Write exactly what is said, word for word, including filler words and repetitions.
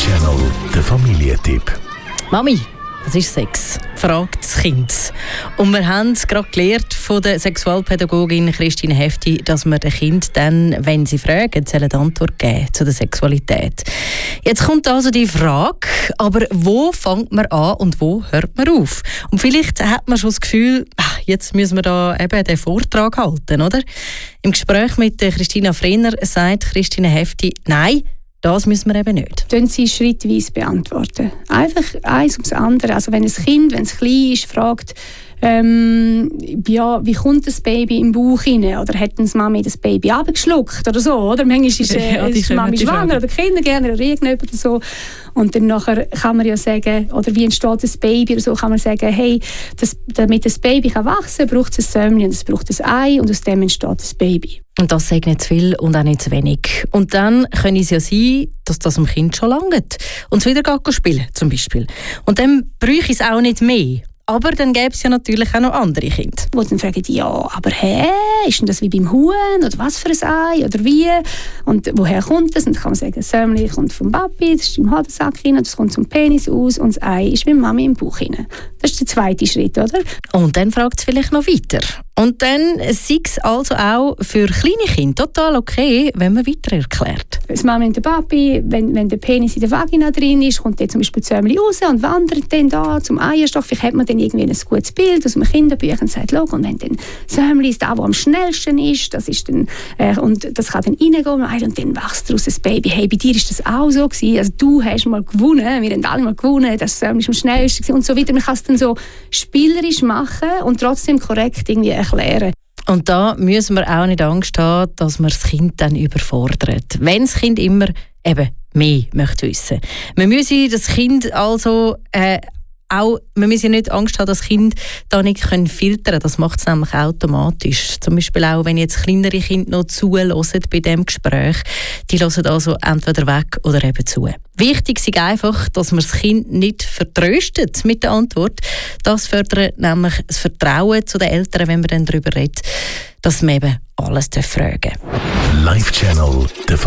Live-Channel, der Familientipp. Mami, was ist Sex? Fragt das Kind. Und wir haben es gerade gelernt von der Sexualpädagogin Christine Hefti, dass wir den Kind dann, wenn sie fragen, sollen die Antwort geben zu der Sexualität. Jetzt kommt also die Frage, aber wo fängt man an und wo hört man auf? Und vielleicht hat man schon das Gefühl, ach, jetzt müssen wir da eben den Vortrag halten, oder? Im Gespräch mit Christina Frenner sagt Christine Hefti, nein, das müssen wir eben nicht. Können Sie schrittweise beantworten. Einfach eins ums andere. Also wenn ein Kind, wenn es klein ist, fragt, ähm, ja, wie kommt das Baby im Bauch rein? Oder hat das Mami das Baby abgeschluckt oder so? Oder manchmal ist, äh, ja, ist Mami schwanger oder Kinder gerne oder irgendjemand oder so. Und dann nachher kann man ja sagen, oder wie entsteht das Baby oder so, kann man sagen, hey, das, damit das Baby kann wachsen kann, braucht es ein Sämli und es braucht ein Ei und aus dem entsteht das Baby. Und das sagt nicht zu viel und auch nicht zu wenig. Und dann kann es ja sein, dass das dem Kind schon langt und es wieder geht spielen zum Beispiel. Und dann bräuchte es auch nicht mehr. Aber dann gäbe es ja natürlich auch noch andere Kinder. Wo dann fragen die, ja, aber hä, ist denn das wie beim Huhn? Oder was für ein Ei? Oder wie? Und woher kommt das? Und dann kann man sagen, das Sämli kommt vom Papi, das ist im Hodensack rein, das kommt zum Penis aus und das Ei ist bei Mami im Bauch rein. Das ist der zweite Schritt, oder? Und dann fragt es vielleicht noch weiter. Und dann sei es also auch für kleine Kinder total okay, wenn man weiter erklärt. Das Mami und der Papi, wenn, wenn der Penis in der Vagina drin ist, kommt dann zum Beispiel das Sämli raus und wandert dann da zum Eierstock. Vielleicht hat man dann irgendwie ein gutes Bild aus einem Kinderbüchern und sagt, schau, und wenn dann Sämli ist, da wo am schnellsten ist, das ist dann, äh, und das kann dann reingehen und dann wächst daraus ein Baby. Hey, bei dir ist das auch so gewesen. Also du hast mal gewonnen, wir haben alle mal gewonnen, das Sämli ist am schnellsten gewesen und so weiter. Man kann es dann so spielerisch machen und trotzdem korrekt irgendwie erklären. Und da müssen wir auch nicht Angst haben, dass man das Kind dann überfordert. Wenn das Kind immer eben mehr möchte wissen. Man müsse das Kind also äh, auch, man muss ja nicht Angst haben, dass Kinder da nicht können filtern können. Das macht es nämlich automatisch. Zum Beispiel auch, wenn jetzt kleinere Kinder noch zuhören bei diesem Gespräch, die hören also entweder weg oder eben zu. Wichtig ist einfach, dass man das Kind nicht vertröstet mit der Antwort. Das fördert nämlich das Vertrauen zu den Eltern, wenn man dann darüber redet, dass man eben alles fragen darf. Live-Channel, der